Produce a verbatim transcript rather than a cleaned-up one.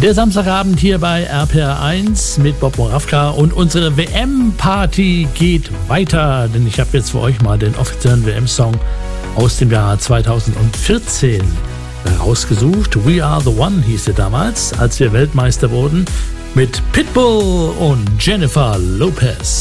Der Samstagabend hier bei R P R eins mit Bob Moravka und unsere W M-Party geht weiter, denn ich habe jetzt für euch mal den offiziellen W M-Song aus dem Jahr zweitausendvierzehn rausgesucht. We Are The One hieß er damals, als wir Weltmeister wurden, mit Pitbull und Jennifer Lopez.